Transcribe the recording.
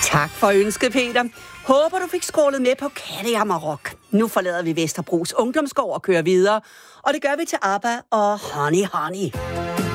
Tak for ønsket, Peter. Håber, du fik scrollet med på Kattehammer Rock. Nu forlader vi Vesterbros Ungdomsgård og kører videre. Og det gør vi til ABBA og Honey Honey.